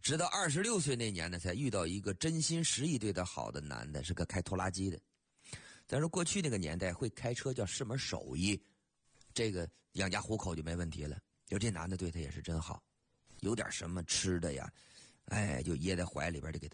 直到26岁那年呢，才遇到一个真心实意对他好的男的，是个开拖拉机的。咱说过去那个年代，会开车叫是门手艺，这个养家糊口就没问题了。就这男的对他也是真好，有点什么吃的呀，哎，就掖在怀里边就给他